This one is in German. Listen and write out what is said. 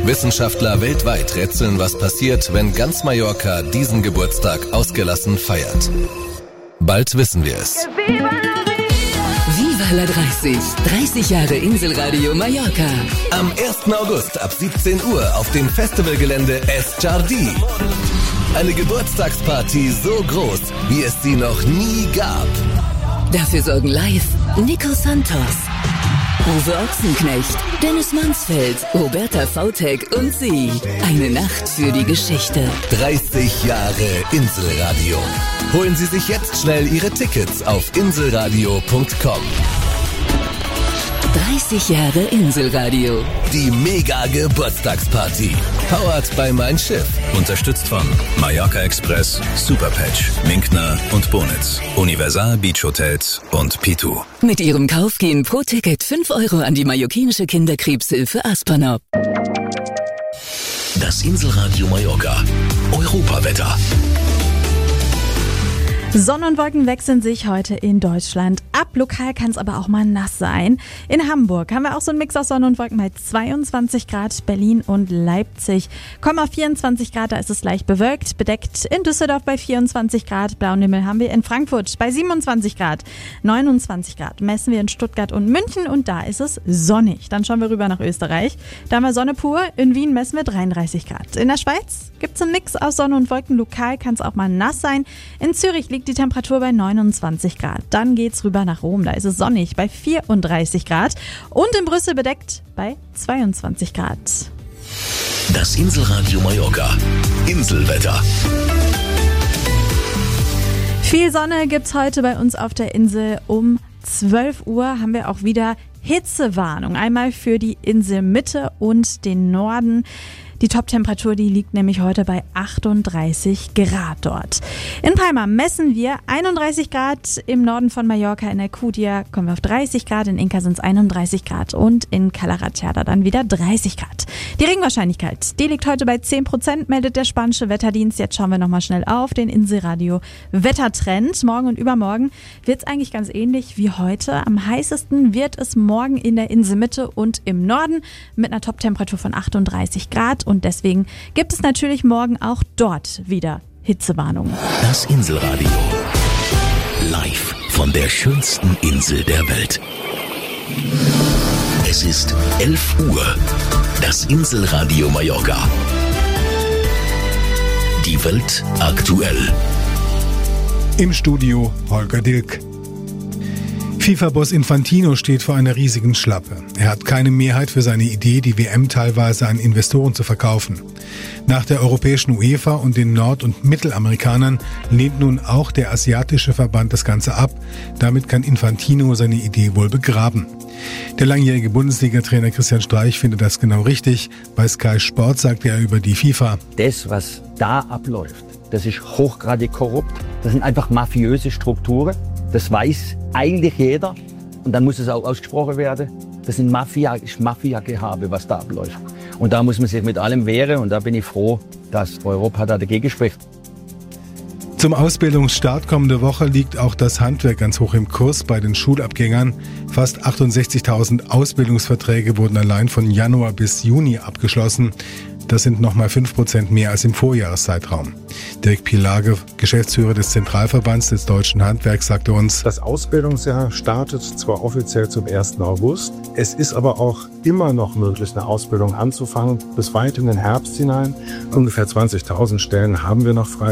Wissenschaftler weltweit rätseln, was passiert, wenn ganz Mallorca diesen Geburtstag ausgelassen feiert. Bald wissen wir es. Viva la 30. 30 Jahre Inselradio Mallorca. Am 1. August ab 17 Uhr auf dem Festivalgelände Es Jardí. Eine Geburtstagsparty so groß, wie es sie noch nie gab. Dafür sorgen live Nico Santos, Uwe Ochsenknecht, Dennis Mansfeld, Roberta Vautek und sie. Eine Nacht für die Geschichte. 30 Jahre Inselradio. Holen Sie sich jetzt schnell Ihre Tickets auf inselradio.com. 30 Jahre Inselradio. Die Mega-Geburtstagsparty. Powered by Mein Schiff. Unterstützt von Mallorca Express, Superpatch, Minkner und Bonitz, Universal Beach Hotels und Pitu. Mit ihrem Kauf gehen pro Ticket 5 Euro an die mallorquinische Kinderkrebshilfe Aspanop. Das Inselradio Mallorca. Europawetter. Sonne und Wolken wechseln sich heute in Deutschland ab. Lokal kann es aber auch mal nass sein. In Hamburg haben wir auch so einen Mix aus Sonne und Wolken bei 22 Grad. Berlin und Leipzig kommen auf 24 Grad, da ist es leicht bewölkt. Bedeckt in Düsseldorf bei 24 Grad. Blauen Himmel haben wir in Frankfurt bei 27 Grad. 29 Grad messen wir in Stuttgart und München und da ist es sonnig. Dann schauen wir rüber nach Österreich. Da haben wir Sonne pur. In Wien messen wir 33 Grad. In der Schweiz gibt es einen Mix aus Sonne und Wolken. Lokal kann es auch mal nass sein. In Zürich liegt die Temperatur bei 29 Grad. Dann geht's rüber nach Rom, da ist es sonnig bei 34 Grad und in Brüssel bedeckt bei 22 Grad. Das Inselradio Mallorca. Inselwetter. Viel Sonne gibt's heute bei uns auf der Insel. Um 12 Uhr haben wir auch wieder Hitzewarnung. Einmal für die Inselmitte und den Norden. Die Top-Temperatur, die liegt nämlich heute bei 38 Grad dort. In Palma messen wir 31 Grad, im Norden von Mallorca in Alcudia kommen wir auf 30 Grad, in Inca sind es 31 Grad und in Cala Ratjada dann wieder 30 Grad. Die Regenwahrscheinlichkeit, die liegt heute bei 10%, meldet der spanische Wetterdienst. Jetzt schauen wir nochmal schnell auf den Inselradio Wettertrend. Morgen und übermorgen wird es eigentlich ganz ähnlich wie heute. Am heißesten wird es morgen in der Inselmitte und im Norden mit einer Top-Temperatur von 38 Grad. Und deswegen gibt es natürlich morgen auch dort wieder Hitzewarnungen. Das Inselradio. Live von der schönsten Insel der Welt. Es ist 11 Uhr. Das Inselradio Mallorca. Die Welt aktuell. Im Studio Holger Dilk. FIFA-Boss Infantino steht vor einer riesigen Schlappe. Er hat keine Mehrheit für seine Idee, die WM teilweise an Investoren zu verkaufen. Nach der europäischen UEFA und den Nord- und Mittelamerikanern lehnt nun auch der asiatische Verband das Ganze ab. Damit kann Infantino seine Idee wohl begraben. Der langjährige Bundesliga-Trainer Christian Streich findet das genau richtig. Bei Sky Sport sagte er über die FIFA: Das, was da abläuft, das ist hochgradig korrupt. Das sind einfach mafiöse Strukturen. Das weiß eigentlich jeder und dann muss es auch ausgesprochen werden. Das sind Mafia-Gehabe, was da abläuft. Und da muss man sich mit allem wehren und da bin ich froh, dass Europa da dagegen spricht. Zum Ausbildungsstart kommende Woche liegt auch das Handwerk ganz hoch im Kurs bei den Schulabgängern. Fast 68.000 Ausbildungsverträge wurden allein von Januar bis Juni abgeschlossen. Das sind nochmal 5% mehr als im Vorjahreszeitraum. Dirk Pilage, Geschäftsführer des Zentralverbands des Deutschen Handwerks, sagte uns: Das Ausbildungsjahr startet zwar offiziell zum 1. August, es ist aber auch immer noch möglich, eine Ausbildung anzufangen, bis weit in den Herbst hinein. Ungefähr 20.000 Stellen haben wir noch frei.